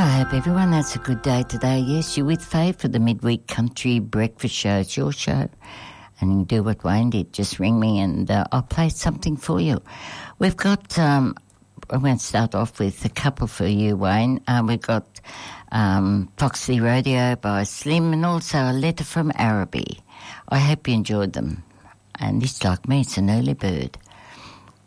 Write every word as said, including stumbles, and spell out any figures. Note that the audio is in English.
I hope everyone has a good day today. Yes, you're with Faye for the Midweek Country Breakfast Show. It's your show. And you can do what Wayne did. Just ring me and uh, I'll play something for you. We've got, um, I'm going to start off with a couple for you, Wayne. Uh, we've got um, Foxy Radio by Slim and also A Letter from Araby. I hope you enjoyed them. And this, like me, it's an early bird.